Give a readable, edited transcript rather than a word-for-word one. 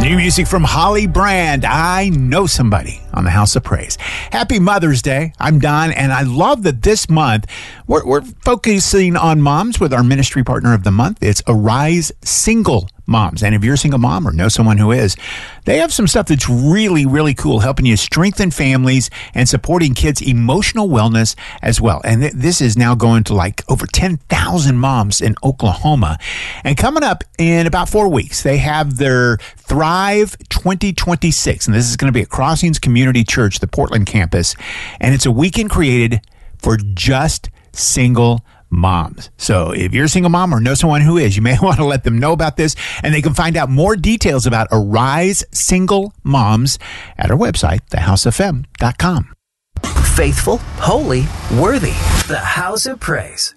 New music from Holly Brand, I Know Somebody, on the House of Praise. Happy Mother's Day. I'm Don, and I love that this month we're focusing on moms with our ministry partner of the month. It's Arise Single Moms. And if you're a single mom or know someone who is, they have some stuff that's really, really cool, helping you strengthen families and supporting kids' emotional wellness as well. And this is now going to like over 10,000 moms in Oklahoma. And coming up in about 4 weeks, they have their Thrive 2026. And this is going to be at Crossings Community Church, the Portland campus. And it's a weekend created for just single moms. So if you're a single mom or know someone who is, you may want to let them know about this, and they can find out more details about Arise Single Moms at our website, thehousefm.com. Faithful, holy, worthy. The House of Praise.